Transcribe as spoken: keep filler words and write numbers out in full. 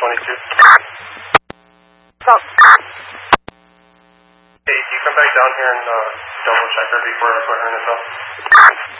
twenty-two. So, Hey, can you come back down here and uh, double check her before I put her in the cell?